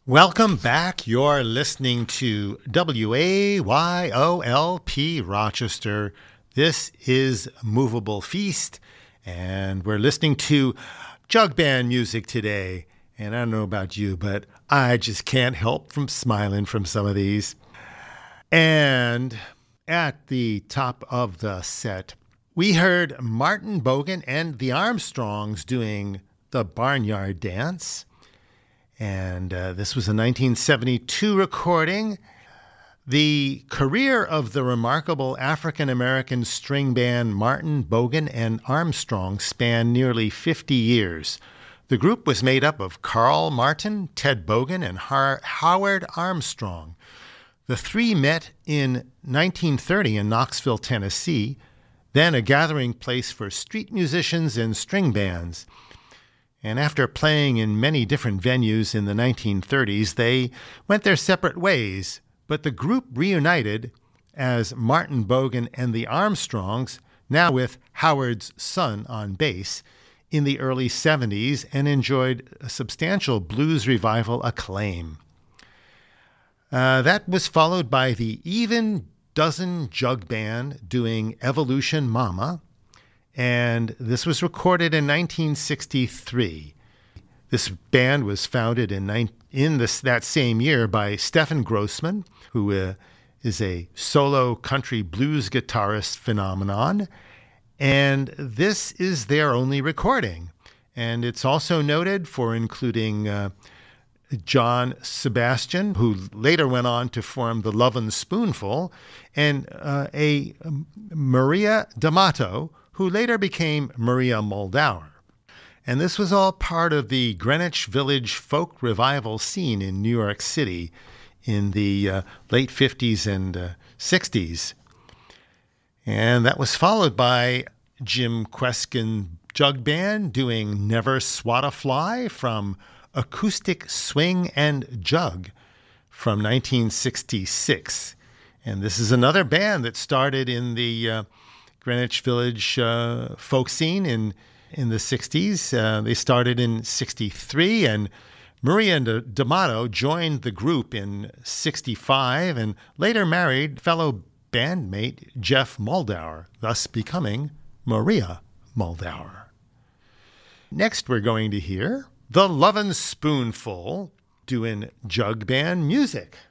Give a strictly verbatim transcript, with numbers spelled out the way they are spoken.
Welcome back. You're listening to W A Y O L P Rochester. This is Movable Feast, and we're listening to jug band music today. And I don't know about you, but I just can't help from smiling from some of these. And at the top of the set, we heard Martin Bogan and the Armstrongs doing the Barnyard Dance. And uh, this was a nineteen seventy-two recording. The career of the remarkable African-American string band Martin Bogan and Armstrong spanned nearly fifty years. The group was made up of Carl Martin, Ted Bogan, and Har- Howard Armstrong. The three met in nineteen thirty in Knoxville, Tennessee, then a gathering place for street musicians and string bands. And after playing in many different venues in the nineteen thirties, they went their separate ways, but the group reunited as Martin Bogan and the Armstrongs, now with Howard's son on bass, in the early seventies and enjoyed a substantial blues revival acclaim. Uh, that was followed by the Even Dozen Jug Band doing Evolution Mama, and this was recorded in nineteen sixty-three. This band was founded in, ni- in this, that same year by Stephen Grossman, who uh, is a solo country blues guitarist phenomenon, and this is their only recording. And it's also noted for including uh, John Sebastian, who later went on to form the Lovin' Spoonful, and uh, a um, Maria D'Amato, who later became Maria Muldaur. And this was all part of the Greenwich Village folk revival scene in New York City in the uh, late fifties and uh, sixties. And that was followed by Jim Kweskin Jug Band doing Never Swat a Fly from Acoustic Swing and Jug from nineteen sixty-six. And this is another band that started in the uh, Greenwich Village uh, folk scene in, in the sixties. Uh, they started in sixty-three, and Maria D'Amato joined the group in sixty-five and later married fellow bandmate Jeff Muldaur, thus becoming Maria Muldaur. Next, we're going to hear the Lovin' Spoonful doing jug band music.